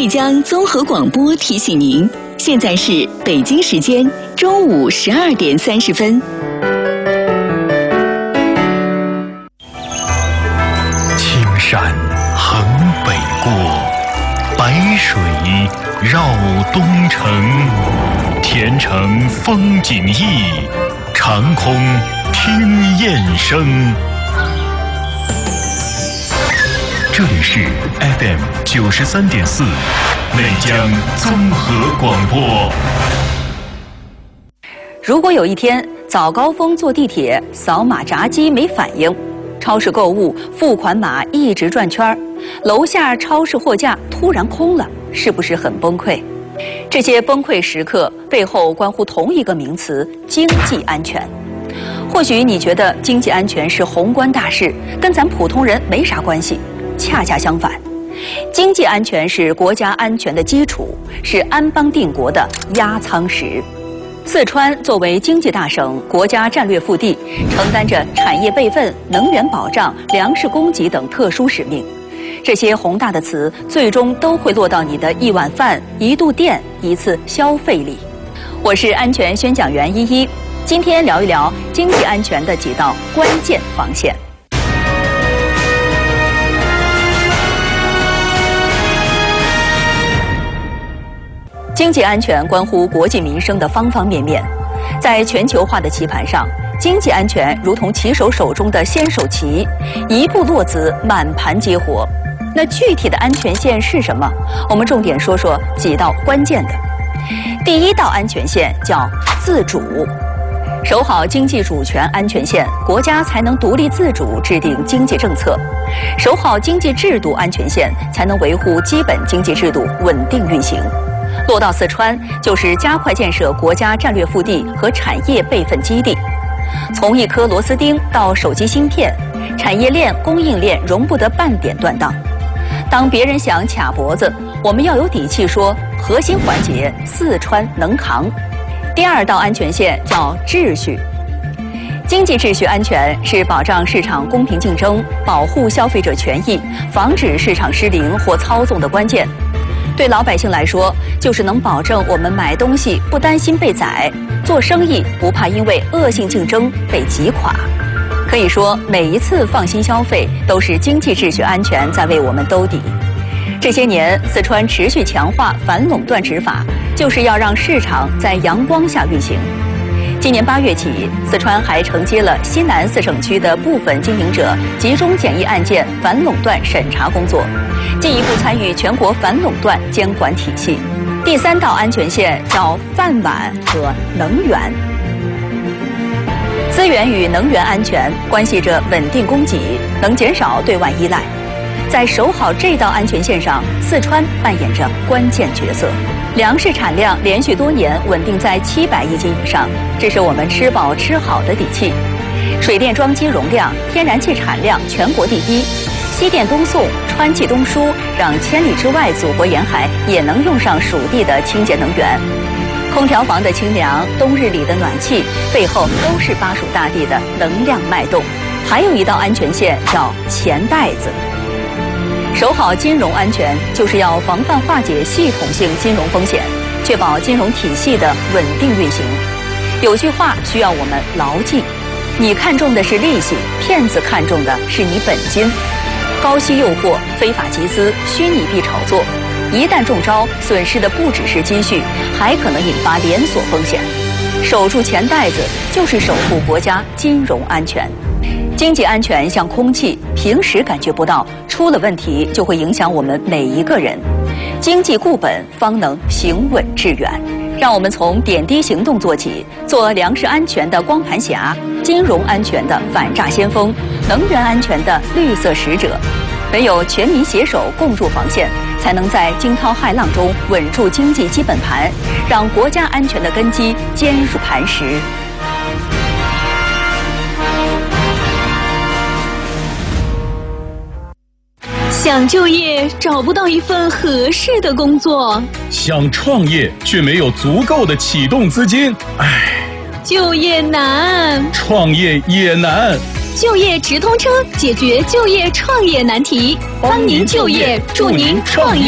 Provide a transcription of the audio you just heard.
江综合广播提醒您，现在是北京时间中午12点30分。 青山横北过，白水绕东城。前程风景异，长空听雁声。这里是 FM 93.4内江综合广播。 如果有一天早高峰坐地铁扫码闸机没反应，超市购物付款码一直转圈，楼下超市货架突然空了，是不是很崩溃？这些崩溃时刻背后关乎同一个名词：经济安全。或许你觉得经济安全是宏观大事，跟咱普通人没啥关系。恰恰相反，经济安全是国家安全的基础，是安邦定国的压舱石。四川作为经济大省、国家战略腹地，承担着产业备份、能源保障、粮食供给等特殊使命。这些宏大的词，最终都会落到你的一碗饭、一度电、一次消费里。我是安全宣讲员依依，今天聊一聊经济安全的几道关键防线。经济安全关乎国计民生的方方面面，在全球化的棋盘上，经济安全如同棋手手中的先手棋，一步落子，满盘皆活。那具体的安全线是什么？我们重点说说几道关键的。第一道安全线叫自主，守好经济主权安全线，国家才能独立自主制定经济政策；守好经济制度安全线，才能维护基本经济制度稳定运行。落到四川，就是加快建设国家战略腹地和产业备份基地。从一颗螺丝钉到手机芯片，产业链、供应链容不得半点断档。当别人想卡脖子，我们要有底气说，核心环节四川能扛。第二道安全线叫秩序。经济秩序安全是保障市场公平竞争、保护消费者权益、防止市场失灵或操纵的关键。对老百姓来说，就是能保证我们买东西不担心被宰，做生意不怕因为恶性竞争被击垮。可以说，每一次放心消费，都是经济秩序安全在为我们兜底。这些年，四川持续强化反垄断执法，就是要让市场在阳光下运行。今年8月起，四川还承接了西南4省区的部分经营者集中检疫案件反垄断审查工作，进一步参与全国反垄断监管体系。第三道安全线叫饭碗和能源。资源与能源安全关系着稳定供给，能减少对外依赖。在守好这道安全线上，四川扮演着关键角色。粮食产量连续多年稳定在700亿斤以上，这是我们吃饱吃好的底气。水电装机容量、天然气产量全国第一，西电东送、川气东输，让千里之外祖国沿海也能用上属地的清洁能源。空调房的清凉，冬日里的暖气，背后都是巴蜀大地的能量脉动。还有一道安全线叫钱袋子。守好金融安全，就是要防范化解系统性金融风险，确保金融体系的稳定运行。有句话需要我们牢记：你看重的是利息，骗子看重的是你本金。高息诱惑、非法集资、虚拟币炒作，一旦中招，损失的不只是积蓄，还可能引发连锁风险。守住钱袋子，就是守护国家金融安全。经济安全像空气，平时感觉不到，出了问题就会影响我们每一个人。经济固本，方能行稳致远。让我们从点滴行动做起，做粮食安全的光盘侠，金融安全的反诈先锋，能源安全的绿色使者。唯有全民携手共筑防线，才能在惊涛骇浪中稳住经济基本盘，让国家安全的根基坚如磐石。 想就业找不到一份合适的工作， 想创业却没有足够的启动资金， 就业难， 创业也难。 就业直通车解决就业创业难题，帮您就业，助您创业。